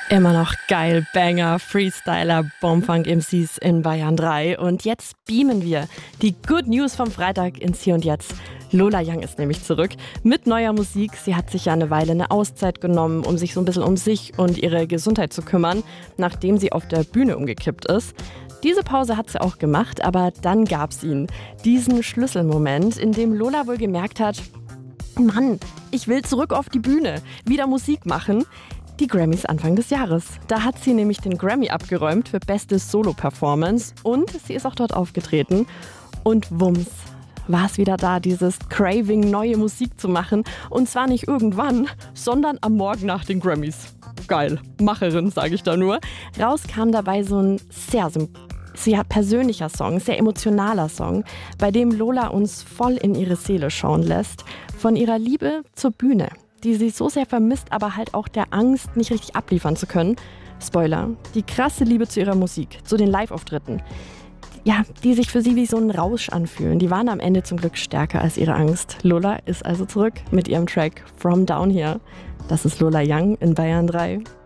Immer noch geil, Banger, Freestyler, Bomfunk-MCs in Bayern 3. Und jetzt beamen wir die Good News vom Freitag ins Hier und Jetzt. Lola Young ist nämlich zurück mit neuer Musik. Sie hat sich ja eine Weile eine Auszeit genommen, um sich so ein bisschen um sich und ihre Gesundheit zu kümmern, nachdem sie auf der Bühne umgekippt ist. Diese Pause hat sie auch gemacht, aber dann gab's ihn. Diesen Schlüsselmoment, in dem Lola wohl gemerkt hat, Mann, ich will zurück auf die Bühne, wieder Musik machen. Die Grammys Anfang des Jahres. Da hat sie nämlich den Grammy abgeräumt für beste Solo-Performance und sie ist auch dort aufgetreten. Und wumms, war es wieder da, dieses Craving, neue Musik zu machen. Und zwar nicht irgendwann, sondern am Morgen nach den Grammys. Geil, Macherin, sage ich da nur. Raus kam dabei so ein sehr persönlicher Song, sehr emotionaler Song, bei dem Lola uns voll in ihre Seele schauen lässt. Von ihrer Liebe zur Bühne, die sie so sehr vermisst, aber halt auch der Angst, nicht richtig abliefern zu können. Spoiler, die krasse Liebe zu ihrer Musik, zu den Live-Auftritten, ja, die sich für sie wie so ein Rausch anfühlen. Die waren am Ende zum Glück stärker als ihre Angst. Lola ist also zurück mit ihrem Track From Down Here. Das ist Lola Young in Bayern 3.